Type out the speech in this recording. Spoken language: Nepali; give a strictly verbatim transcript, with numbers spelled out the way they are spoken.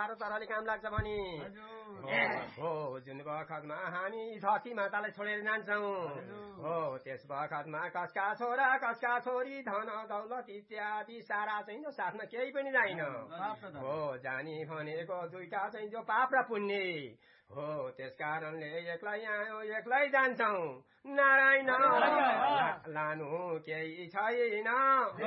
साह्रो तरहले काम लाग्छ भने हो जुन बखतमा हामी धरती मातालाई छोडेर जान्छौँ हो त्यस बखतमा कसका छोरा कसका छोरी धन दौलत इत्यादि सारा चाहिँ जो साथमा केही पनि जाइन हो जानी भनेको दुईटा चाहिँ जो पाप र पुण्य हो त्यस कारणले एक्लै आयो एक्लै जान्छौँ नारायण लानु केही छैन